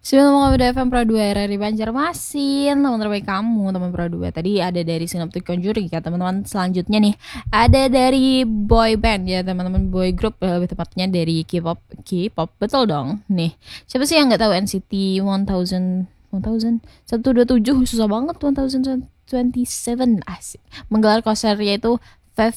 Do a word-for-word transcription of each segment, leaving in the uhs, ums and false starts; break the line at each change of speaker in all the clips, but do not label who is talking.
sembilan koma dua F M Pro dua R R I Banjarmasin, teman terbaik kamu, teman Pro dua. Tadi ada dari Synoptic Conjuring ya teman-teman. Selanjutnya nih ada dari boy band ya teman-teman, boy group, lebih tepatnya dari K-pop. K-pop betul dong. Nih siapa sih yang nggak tahu N C T one thousand one thousand seratus dua puluh tujuh, susah banget one thousand twenty-seven, asik. Menggelar konser yaitu Five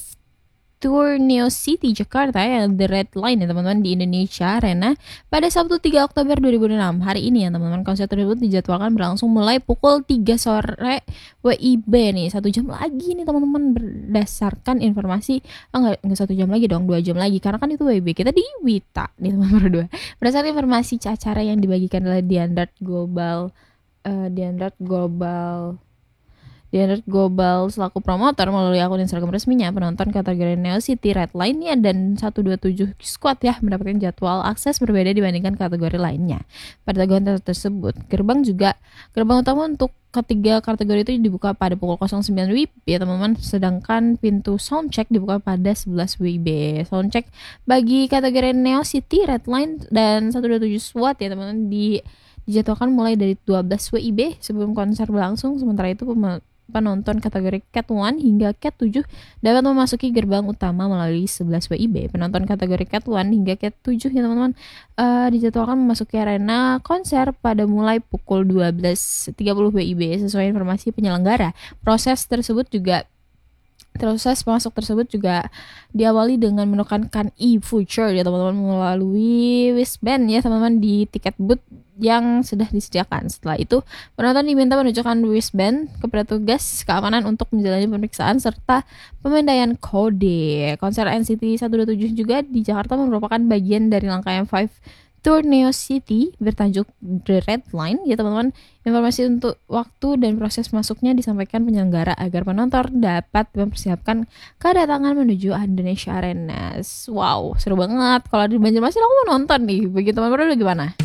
Tour Neo City Jakarta ya, The Red Line ya teman-teman, di Indonesia Arena pada Sabtu tiga Oktober dua ribu enam hari ini ya teman-teman. Konser tersebut dijadwalkan berlangsung mulai pukul tiga sore W I B nih, satu jam lagi nih teman-teman, berdasarkan informasi oh, enggak, enggak satu jam lagi dong, dua jam lagi karena kan itu W I B kita di Wita nih teman-teman berdua. Berdasarkan informasi acara yang dibagikan oleh Diandart Global uh, Diandart Global Diandart Global selaku promotor melalui akun Instagram resminya, penonton kategori Neo City Red Line-nya dan seratus dua puluh tujuh Squad ya mendapatkan jadwal akses berbeda dibandingkan kategori lainnya. Pada konten tersebut, gerbang juga gerbang utama untuk ketiga kategori itu dibuka pada pukul nol sembilan W I B ya teman-teman, sedangkan pintu soundcheck dibuka pada sebelas W I B. Soundcheck bagi kategori Neo City Red Line dan seratus dua puluh tujuh Squad ya teman-teman di dijadwalkan mulai dari dua belas W I B sebelum konser berlangsung. Sementara itu pem- penonton kategori Cat satu hingga Cat tujuh dapat memasuki gerbang utama melalui sebelas W I B. Penonton kategori Cat satu hingga Cat tujuh ya teman-teman uh, dijadwalkan memasuki arena konser pada mulai pukul dua belas tiga puluh W I B sesuai informasi penyelenggara. Proses tersebut juga Proses masuk tersebut juga diawali dengan menekankan e-voucher ya teman-teman melalui wristband ya teman-teman di tiket booth yang sudah disediakan. Setelah itu penonton diminta menunjukkan wristband kepada petugas keamanan untuk menjalani pemeriksaan serta pemindaian kode. Konser N C T seratus dua puluh tujuh juga di Jakarta merupakan bagian dari rangkaian Five Tour Neo City bertajuk The Red Line ya teman-teman. Informasi untuk waktu dan proses masuknya disampaikan penyelenggara agar penonton dapat mempersiapkan kedatangan menuju Indonesia Arena. Wow, seru banget. Kalau di Banjarmasin aku mau nonton nih. Bagi teman-teman gimana?